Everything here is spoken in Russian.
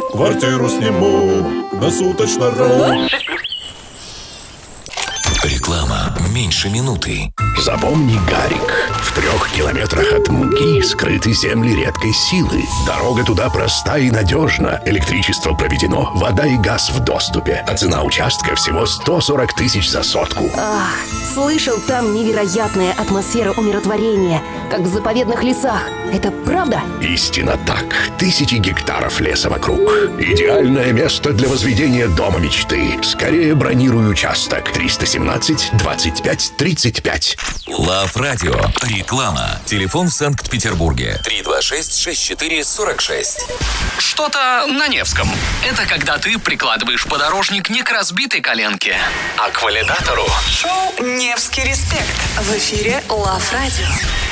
Квартиру сниму на суточно-ру. Реклама меньше минуты. Запомни, Гарик, в 3 километрах от Муки скрыты земли редкой силы. Дорога туда проста и надежна. Электричество проведено, вода и газ в доступе. А цена участка всего 140 тысяч за сотку. Ах, слышал, там невероятная атмосфера умиротворения, как в заповедных лесах. Это правда? Истинно так. 1000 гектаров леса вокруг. Идеальное место для возведения дома мечты. Скорее бронируй участок. 317-25-35. Лав Радио. Реклама. Телефон в Санкт-Петербурге. 326-64-46. Что-то на Невском. Это когда ты прикладываешь подорожник не к разбитой коленке, а к валидатору. Шоу «Невский респект». В эфире Лав Радио.